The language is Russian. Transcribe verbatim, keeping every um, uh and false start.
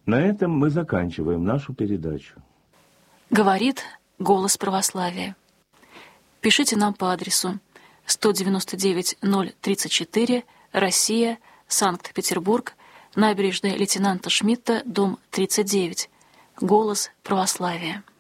На этом мы заканчиваем нашу передачу. Говорит «Голос православия». Пишите нам по адресу сто девяносто девять ноль тридцать четыре, Россия, Санкт-Петербург, набережная лейтенанта Шмидта, дом тридцать девять. «Голос православия».